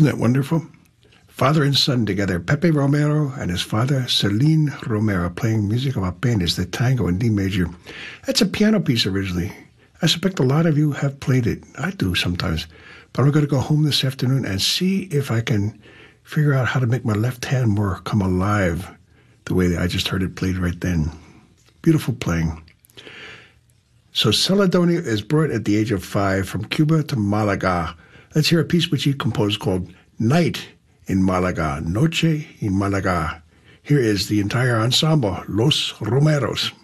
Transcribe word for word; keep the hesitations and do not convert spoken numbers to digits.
Isn't that wonderful? Father and son together, Pepe Romero and his father, Celine Romero, playing music of Apenas, the tango in D major. That's a piano piece originally. I suspect a lot of you have played it. I do sometimes. But I'm going to go home this afternoon and see if I can figure out how to make my left hand more come alive the way I just heard it played right then. Beautiful playing. So Celedonio is brought at the age of five from Cuba to Malaga. Let's hear a piece which he composed called Night in Malaga, Noche in Malaga. Here is the entire ensemble, Los Romeros.